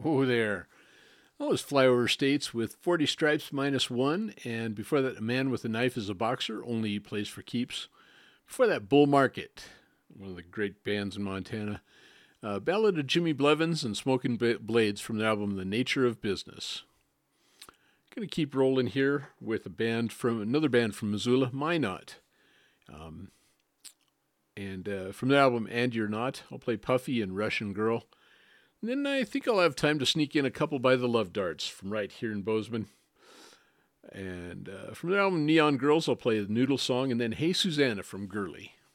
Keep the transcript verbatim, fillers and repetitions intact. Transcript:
Whoa there. That was Flyover States with forty Stripes minus one. And before that, A Man with a Knife is a Boxer, only plays for keeps. Before that, Bull Market, one of the great bands in Montana. Uh, Ballad of Jimmy Blevins and Smoking Blades from the album The Nature of Business. Going to keep rolling here with a band from another band from Missoula, Minot. Um, and uh, from the album And You're Not, I'll play Puffy and Russian Girl. And then I think I'll have time to sneak in a couple by the Love Darts from right here in Bozeman. And uh, from the album Neon Girls, I'll play the Noodle Song, and then Hey Susanna from Gurley.